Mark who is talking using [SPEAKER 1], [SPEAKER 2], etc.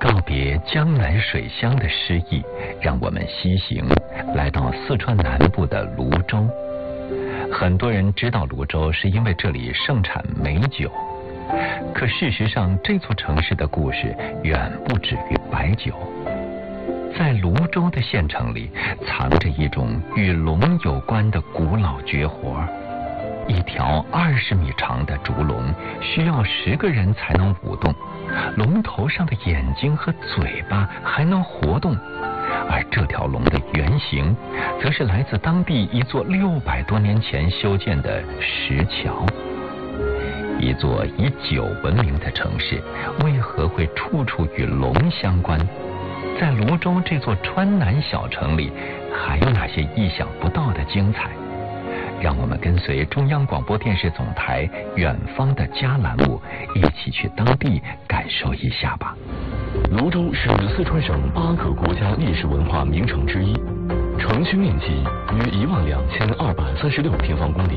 [SPEAKER 1] 告别江南水乡的诗意，让我们西行来到四川南部的泸州。很多人知道泸州是因为这里盛产美酒，可事实上这座城市的故事远不止于白酒。在泸州的县城里，藏着一种与龙有关的古老绝活。一条20米长的竹龙需要10个人才能舞动，龙头上的眼睛和嘴巴还能活动，而这条龙的原型则是来自当地一座600多年前修建的石桥。一座以酒闻名的城市，为何会处处与龙相关？在泸州这座川南小城里，还有哪些意想不到的精彩？让我们跟随中央广播电视总台远方的家栏目，一起去当地感受一下吧。
[SPEAKER 2] 泸州是四川省8个国家历史文化名城之一，城区面积约12236平方公里，